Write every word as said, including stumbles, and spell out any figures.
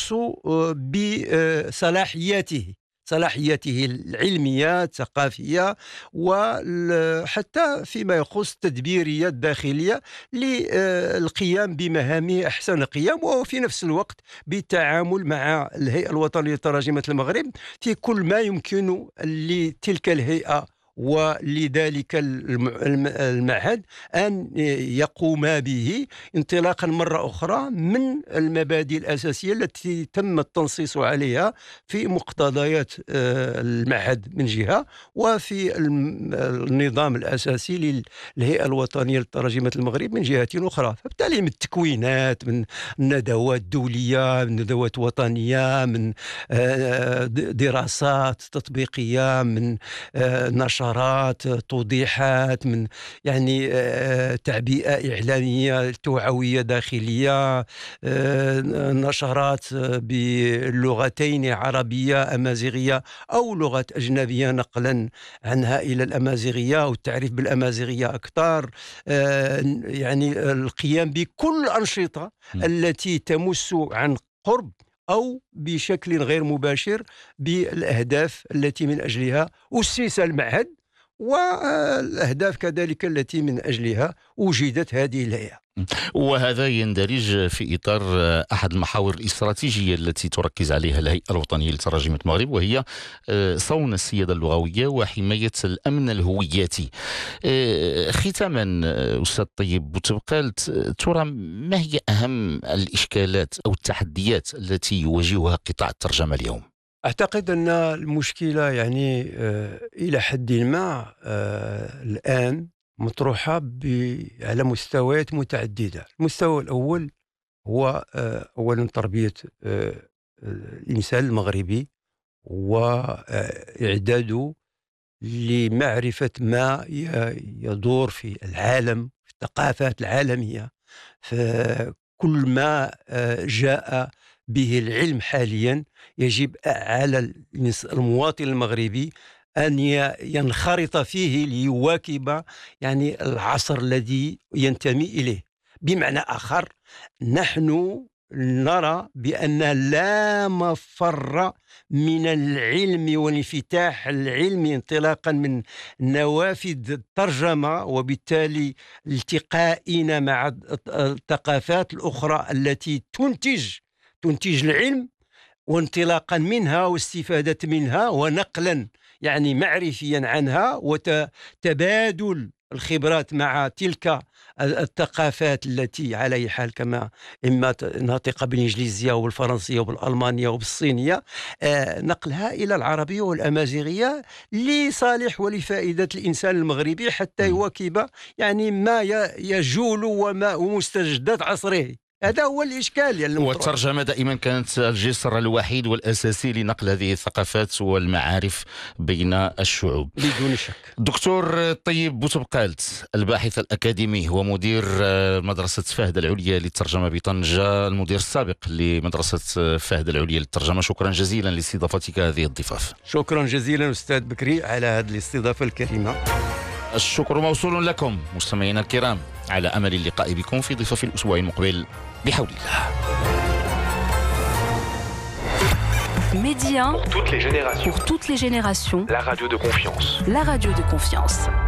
تختص آه، بصلاحياته صلاحياته العلمية الثقافية، وحتى فيما يخص التدبيرية الداخلية للقيام بمهامه أحسن قيام، وفي نفس الوقت بالتعامل مع الهيئة الوطنية لتراجمة المغرب في كل ما يمكن لتلك الهيئة ولذلك الم- الم- المعهد أن يقوم به انطلاقا مرة أخرى من المبادئ الأساسية التي تم التنصيص عليها في مقتضيات آه، المعهد من جهة، وفي الم- النظام الأساسي للهيئة الوطنية لتراجمة المغرب من جهة أخرى. فبالتالي من التكوينات، من ندوات دولية، من ندوات وطنية، من آه، د- دراسات تطبيقية، من آه، نشاطات، توضيحات، من يعني آه، تعبئة إعلامية توعوية داخلية، آه، نشرات آه، باللغتين عربية أمازيغية أو لغة أجنبية نقلا عنها إلى الأمازيغية أو التعريف بالأمازيغية أكثر، آه، يعني القيام بكل الأنشطة م. التي تمس عن قرب أو بشكل غير مباشر بالأهداف التي من أجلها أسس المعهد، والأهداف كذلك التي من أجلها وجدت هذه الهيئة. وهذا يندرج في إطار آه، أحد المحاور الاستراتيجية التي تركز عليها الهيئة الوطنية لتراجم المغرب، وهي آه، صون السيادة اللغوية وحماية الأمن الهوياتي. آه، ختاما آه، أستاذ طيب بوتبقال، ترى ما هي أهم الإشكالات أو التحديات التي يواجهها قطاع الترجمة اليوم؟ أعتقد أن المشكلة يعني آه، إلى حد ما آه، الآن مطروحة ب- على مستويات متعددة. المستوى الأول هو آه، أولا تربية آه، آه، الإنسان المغربي وإعداده لمعرفة ما ي- يدور في العالم، في الثقافات العالمية. فكل ما آه، جاء به العلم حاليا يجب على الإنس- المواطن المغربي أن ي- ينخرط فيه ليواكب يعني العصر الذي ينتمي إليه. بمعنى آخر، نحن نرى بأن لا مفر من العلم والانفتاح العلمي انطلاقا من نوافذ الترجمة، وبالتالي التقائنا مع الثقافات الأخرى التي تنتج تنتج العلم، وانطلاقا منها واستفادة منها ونقلا يعني معرفيا عنها وتبادل الخبرات مع تلك الثقافات التي على أي حال كما إما ناطقة بالإنجليزية وبالفرنسية وبالألمانية وبالصينية، آه، نقلها إلى العربية والأمازيغية لصالح ولفائدة الإنسان المغربي حتى م. يواكب يعني ما ي- يجول وما ومستجدات عصره. هذا هو الإشكال يعني المطروح. والترجمة دائما كانت الجسر الوحيد والأساسي لنقل هذه الثقافات والمعارف بين الشعوب. بدون شك. دكتور طيب بوتبقالت، الباحث الأكاديمي ومدير آه، مدرسة فهد العليا للترجمة بطنجة، المدير السابق لمدرسة فهد العليا للترجمة، شكرا جزيلا لاستضافتك هذه الضفاف. شكرا جزيلا أستاذ بكري على هذه الاستضافة الكريمة. الشكر موصول لكم مستمعينا الكرام، على أمل اللقاء بكم في ضفاف الأسبوع المقبل بحول الله. Média Pour toutes les générations. pour toutes les générations. La radio de confiance. La radio de confiance.